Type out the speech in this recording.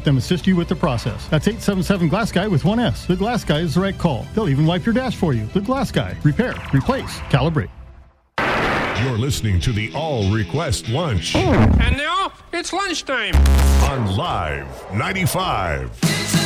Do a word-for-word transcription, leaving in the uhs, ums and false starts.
them assist you with the process. That's eight seven seven Glass Guy with one S. The Glass Guy is the right call. They'll even wipe your dash for you. The Glass Guy. Repair, replace, calibrate. You're listening to the All Request Lunch And now, it's lunchtime. on Live ninety-five.